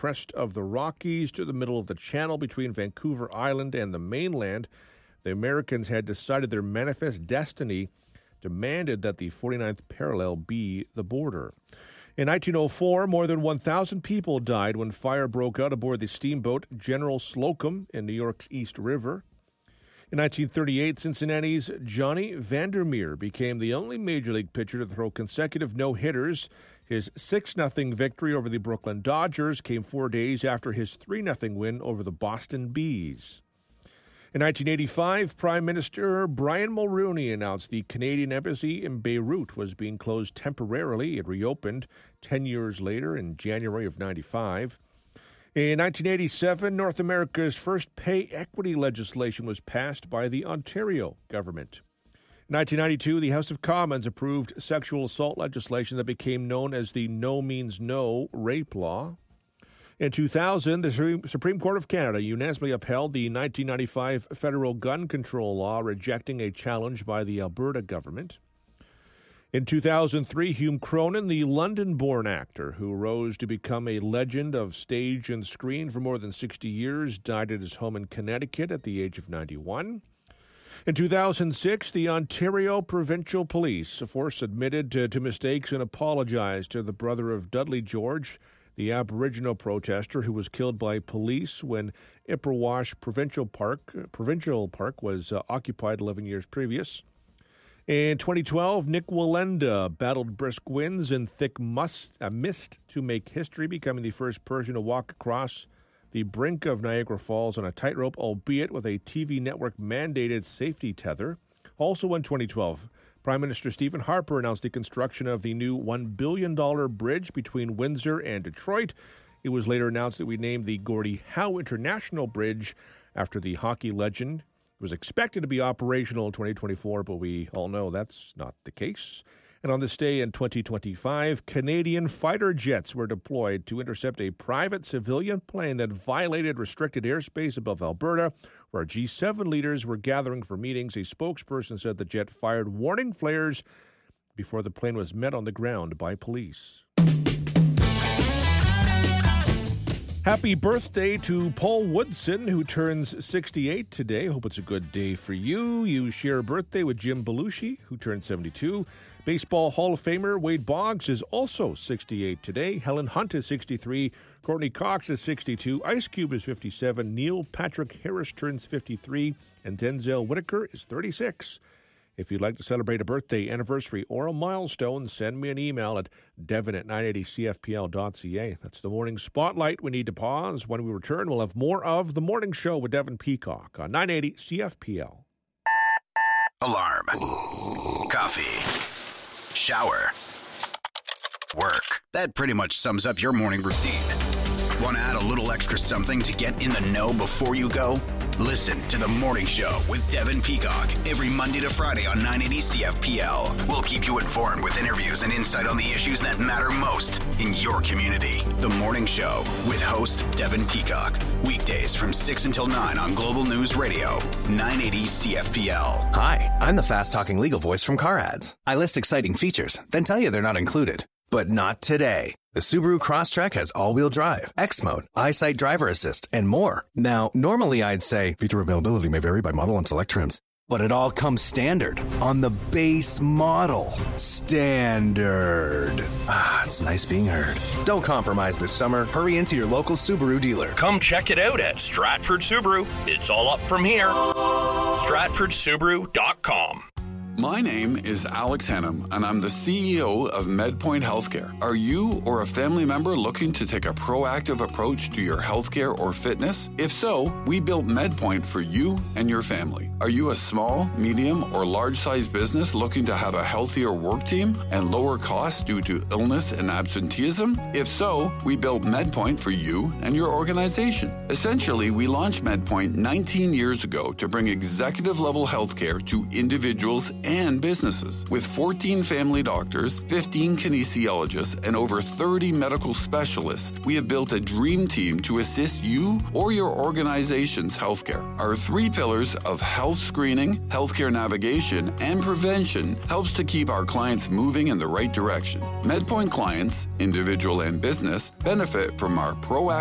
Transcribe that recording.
crest of the Rockies to the middle of the channel between Vancouver Island and the mainland. The Americans had decided their manifest destiny demanded that the 49th parallel be the border. In 1904, more than 1,000 people died when fire broke out aboard the steamboat General Slocum in New York's East River. In 1938, Cincinnati's Johnny Vandermeer became the only Major League pitcher to throw consecutive no-hitters. His 6-0 victory over the Brooklyn Dodgers came 4 days after his 3-0 win over the Boston Bees. In 1985, Prime Minister Brian Mulroney announced the Canadian embassy in Beirut was being closed temporarily. It reopened 10 years later in January of 1995. In 1987, North America's first pay equity legislation was passed by the Ontario government. In 1992, the House of Commons approved sexual assault legislation that became known as the No Means No rape law. In 2000, the Supreme Court of Canada unanimously upheld the 1995 federal gun control law, rejecting a challenge by the Alberta government. In 2003, Hume Cronyn, the London-born actor who rose to become a legend of stage and screen for more than 60 years, died at his home in Connecticut at the age of 91. In 2006, the Ontario Provincial Police Force admitted to mistakes and apologized to the brother of Dudley George, the Aboriginal protester who was killed by police when Ipperwash Provincial Park was occupied 11 years previous. In 2012, Nick Wallenda battled brisk winds and thick mist to make history, becoming the first person to walk across the brink of Niagara Falls on a tightrope, albeit with a TV network-mandated safety tether. Also in 2012, Prime Minister Stephen Harper announced the construction of the new $1 billion bridge between Windsor and Detroit. It was later announced that we named the Gordie Howe International Bridge after the hockey legend. It was expected to be operational in 2024, but we all know that's not the case. And on this day in 2025, Canadian fighter jets were deployed to intercept a private civilian plane that violated restricted airspace above Alberta, where G7 leaders were gathering for meetings. A spokesperson said the jet fired warning flares before the plane was met on the ground by police. Happy birthday to Paul Woodson, who turns 68 today. Hope it's a good day for you. You share a birthday with Jim Belushi, who turned 72. Baseball Hall of Famer Wade Boggs is also 68 today. Helen Hunt is 63. Courtney Cox is 62. Ice Cube is 57. Neil Patrick Harris turns 53. And Denzel Whitaker is 36. If you'd like to celebrate a birthday, anniversary, or a milestone, send me an email at devon@980cfpl.ca. That's the Morning Spotlight. We need to pause. When we return, we'll have more of The Morning Show with Devon Peacock on 980 CFPL. Alarm. Coffee. Shower. Work. That pretty much sums up your morning routine. Want to add a little extra something to get in the know before you go? Listen to The Morning Show with Devon Peacock every Monday to Friday on 980 CFPL. We'll keep you informed with interviews and insight on the issues that matter most in your community. The Morning Show with host Devon Peacock. Weekdays from 6 until 9 on Global News Radio, 980 CFPL. Hi, I'm the fast-talking legal voice from Car Ads. I list exciting features, then tell you they're not included. But not today. The Subaru Crosstrek has all-wheel drive, X-Mode, EyeSight Driver Assist, and more. Now, normally I'd say feature availability may vary by model and select trims, but it all comes standard on the base model. Standard. Ah, it's nice being heard. Don't compromise this summer. Hurry into your local Subaru dealer. Come check it out at Stratford Subaru. It's all up from here. StratfordSubaru.com. My name is Alex Hannum, and I'm the CEO of MedPoint Healthcare. Are you or a family member looking to take a proactive approach to your healthcare or fitness? If so, we built MedPoint for you and your family. Are you a small, medium, or large-sized business looking to have a healthier work team and lower costs due to illness and absenteeism? If so, we built MedPoint for you and your organization. Essentially, we launched MedPoint 19 years ago to bring executive-level healthcare to individuals and businesses. With 14 family doctors, 15 kinesiologists, and over 30 medical specialists, we have built a dream team to assist you or your organization's healthcare. Our 3 pillars of health screening, healthcare navigation, and prevention helps to keep our clients moving in the right direction. MedPoint clients, individual and business, benefit from our proactive